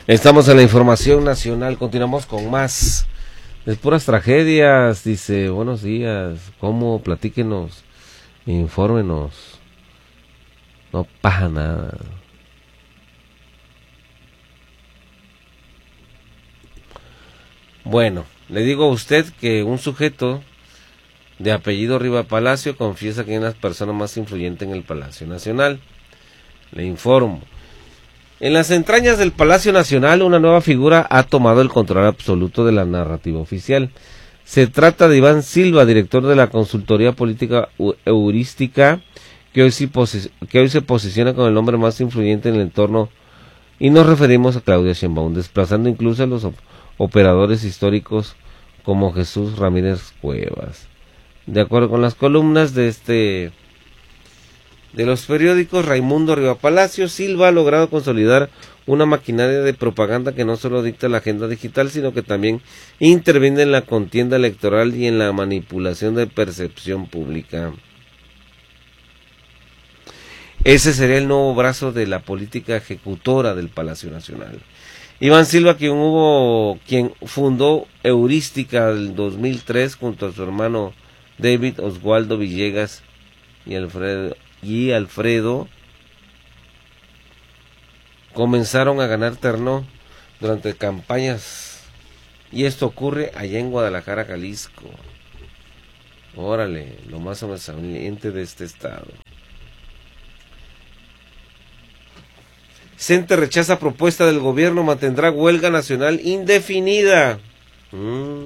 Estamos en la información nacional, continuamos con más. Es puras tragedias, dice, buenos días, ¿cómo? Platíquenos, infórmenos. No pasa nada. Bueno, le digo a usted que un sujeto de apellido Riva Palacio confiesa que es una persona más influyente en el Palacio Nacional. Le informo. En las entrañas del Palacio Nacional, una nueva figura ha tomado el control absoluto de la narrativa oficial. Se trata de Iván Silva, director de la consultoría política heurística, que hoy se posiciona como el hombre más influyente en el entorno, y nos referimos a Claudia Sheinbaum, desplazando incluso a los operadores históricos como Jesús Ramírez Cuevas. De acuerdo con las columnas de los periódicos, Raimundo Riva Palacio, Silva ha logrado consolidar una maquinaria de propaganda que no solo dicta la agenda digital, sino que también interviene en la contienda electoral y en la manipulación de percepción pública. Ese sería el nuevo brazo de la política ejecutora del Palacio Nacional. Iván Silva, quien fundó Heurística en 2003 junto a su hermano David Oswaldo Villegas y Alfredo, comenzaron a ganar terreno durante campañas, y esto ocurre allá en Guadalajara, Jalisco. Órale, lo más sobresaliente de este estado. CENTE rechaza propuesta del gobierno, mantendrá huelga nacional indefinida.